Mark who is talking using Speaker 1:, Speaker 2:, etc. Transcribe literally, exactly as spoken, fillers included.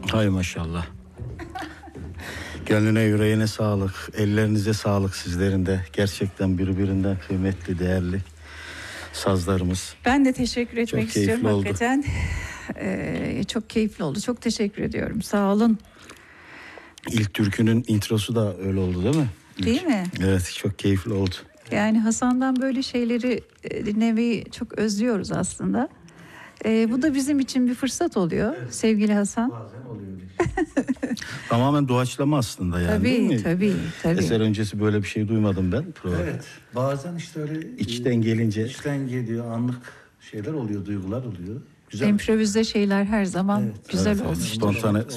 Speaker 1: Hay maşallah. Gönlüne yüreğine sağlık. Ellerinize sağlık sizlerin de. Gerçekten birbirinden kıymetli, değerli sazlarımız.
Speaker 2: Ben de teşekkür etmek
Speaker 1: Çok keyifli
Speaker 2: istiyorum
Speaker 1: oldu.
Speaker 2: hakikaten. Ee, çok keyifli oldu. Çok teşekkür ediyorum. Sağ olun.
Speaker 1: İlk türkünün introsu da öyle oldu değil mi? İlk.
Speaker 2: Değil mi?
Speaker 1: Evet, çok keyifli oldu.
Speaker 2: Yani Hasan'dan böyle şeyleri e, dinlemeyi çok özlüyoruz aslında. Ee, bu da bizim için bir fırsat oluyor, evet. Sevgili Hasan.
Speaker 1: Bazen oluyor. Tamamen doğaçlama aslında yani,
Speaker 2: tabii,
Speaker 1: değil mi?
Speaker 2: Tabii, tabii.
Speaker 1: Eser öncesi böyle bir şey duymadım ben.
Speaker 3: Evet, bazen işte öyle
Speaker 1: içten gelince.
Speaker 3: İçten geliyor, anlık şeyler oluyor, duygular oluyor. Güzel.
Speaker 2: Improvize şeyler her zaman
Speaker 3: Evet,
Speaker 2: güzel
Speaker 1: evet,
Speaker 2: olmuş.
Speaker 1: spontane,